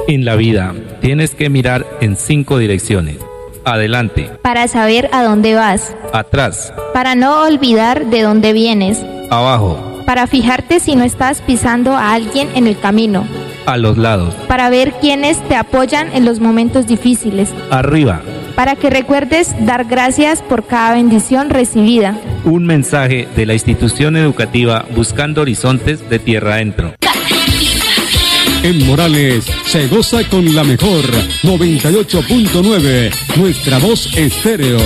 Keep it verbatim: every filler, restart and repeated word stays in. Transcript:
En la vida tienes que mirar en cinco direcciones. Adelante. Para saber a dónde vas. Atrás. Para no olvidar de dónde vienes. Abajo. Para fijarte si no estás pisando a alguien en el camino. A los lados. Para ver quiénes te apoyan en los momentos difíciles. Arriba. Para que recuerdes dar gracias por cada bendición recibida. Un mensaje de la institución educativa Buscando Horizontes de Tierra Adentro. En Morales se goza con la mejor noventa y ocho punto nueve, nuestra voz estéreo.